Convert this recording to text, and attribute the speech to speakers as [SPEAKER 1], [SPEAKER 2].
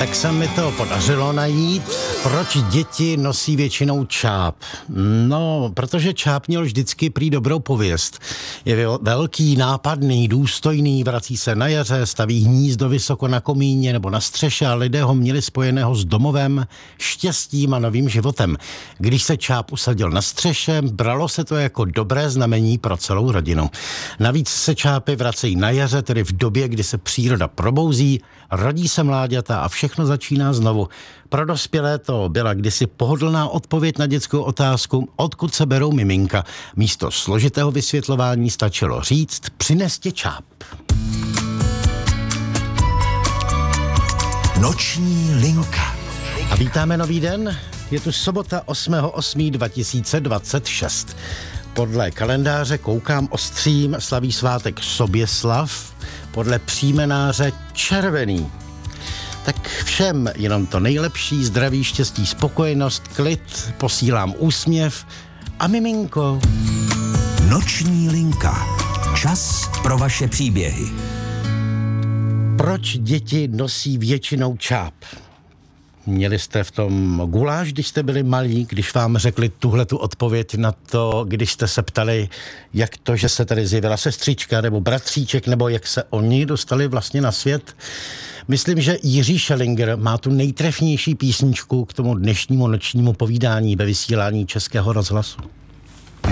[SPEAKER 1] Tak se mi to podařilo najít. Proč děti nosí většinou čáp? No, protože čáp měl vždycky prý dobrou pověst. Je velký, nápadný, důstojný, vrací se na jaře, staví hnízdo vysoko na komíně nebo na střeše a lidé ho měli spojeného s domovem, štěstím a novým životem. Když se čáp usadil na střeše, bralo se to jako dobré znamení pro celou rodinu. Navíc se čápy vracejí na jaře, tedy v době, kdy se příroda probouzí, rodí se mláďata a všechno začíná znovu. Pro dospělé to byla kdysi pohodlná odpověď na dětskou otázku, odkud se berou miminka. Místo složitého vysvětlování stačilo říct, přineste čáp.
[SPEAKER 2] Noční linka.
[SPEAKER 1] A vítáme nový den. Je tu sobota 8.8.2026. Podle kalendáře Koukám ostřím slaví svátek Soběslav, podle příjmenáře Červený. Tak všem jenom to nejlepší, zdraví, štěstí, spokojenost, klid, posílám úsměv a miminko.
[SPEAKER 2] Noční linka. Čas pro vaše příběhy.
[SPEAKER 1] Proč děti nosí většinou čáp? Měli jste v tom guláš, když jste byli malí, když vám řekli tuhletu odpověď na to, když jste se ptali, jak to, že se tady zjevila sestřička nebo bratříček, nebo jak se oni dostali vlastně na svět? Myslím, že Jiří Schellinger má tu nejtrefnější písničku k tomu dnešnímu nočnímu povídání ve vysílání Českého rozhlasu.